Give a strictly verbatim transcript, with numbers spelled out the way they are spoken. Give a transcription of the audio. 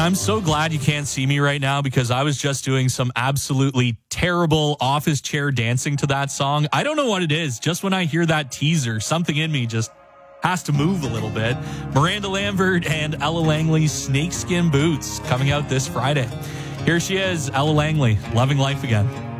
And I'm so glad you can't see me right now because I was just doing some absolutely terrible office chair dancing to that song. I don't know what it is. Just when I hear that teaser, something in me just has to move a little bit. Miranda Lambert and Ella Langley, Snakeskin Boots, coming out this Friday. Here she is, Ella Langley, Loving Life Again.